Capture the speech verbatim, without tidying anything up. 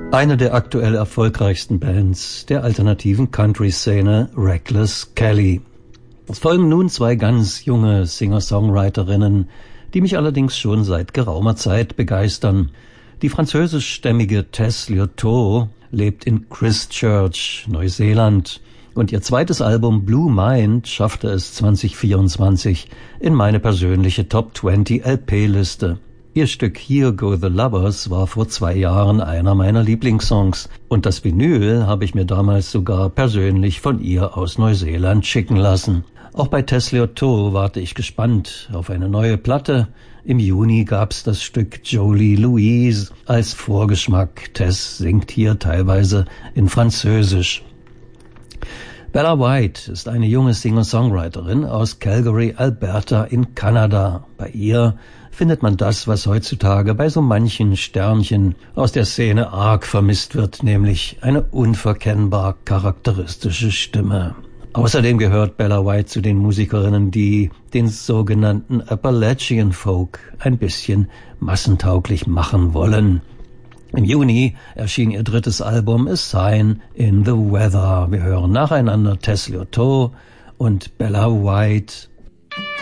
Eine der aktuell erfolgreichsten Bands der alternativen Country-Szene, Reckless Kelly. Es folgen nun zwei ganz junge Singer-Songwriterinnen, die mich allerdings schon seit geraumer Zeit begeistern. Die französischstämmige Tess Lyoteaux lebt in Christchurch, Neuseeland, und ihr zweites Album Blue Mind schaffte es zwanzig vierundzwanzig in meine persönliche Top zwanzig L P-Liste. Ihr Stück Here Go the Lovers war vor zwei Jahren einer meiner Lieblingssongs und das Vinyl habe ich mir damals sogar persönlich von ihr aus Neuseeland schicken lassen. Auch bei Tess Lyoteaux warte ich gespannt auf eine neue Platte. Im Juni gab's das Stück Jolie Louise als Vorgeschmack. Tess singt hier teilweise in Französisch. Bella White ist eine junge Singer-Songwriterin aus Calgary, Alberta in Kanada. Bei ihr findet man das, was heutzutage bei so manchen Sternchen aus der Szene arg vermisst wird, nämlich eine unverkennbar charakteristische Stimme. Außerdem gehört Bella White zu den Musikerinnen, die den sogenannten Appalachian Folk ein bisschen massentauglich machen wollen. Im Juni erschien ihr drittes Album A Sign in the Weather. Wir hören nacheinander Tess Lyoteaux und Bella White.